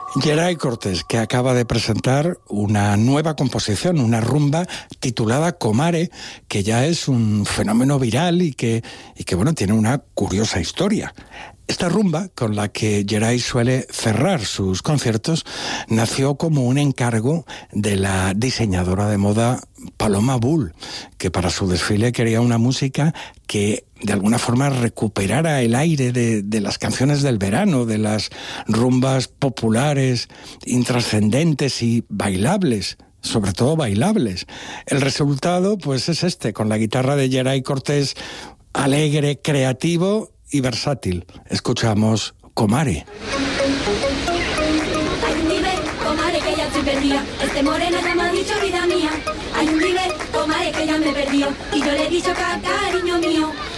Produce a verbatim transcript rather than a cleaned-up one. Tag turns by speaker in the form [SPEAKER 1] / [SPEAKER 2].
[SPEAKER 1] Geray Cortés, que acaba de presentar una nueva composición, una rumba titulada Comare, que ya es un fenómeno viral y que, y que bueno, tiene una curiosa historia. Esta rumba, con la que Geray suele cerrar sus conciertos, nació como un encargo de la diseñadora de moda Paloma Bull, que para su desfile quería una música que de alguna forma recuperara el aire de, de las canciones del verano, de las rumbas populares, intrascendentes y bailables, sobre todo bailables. El resultado, pues, es este, con la guitarra de Geray Cortés, alegre, creativo y versátil. Escuchamos Comare.
[SPEAKER 2] Hay un nivel, Comare, que ya estoy perdida. Este moreno ya me ha dicho vida mía. Hay un nivel, Comare, que ya me perdió. Y yo le he dicho, cariño mío.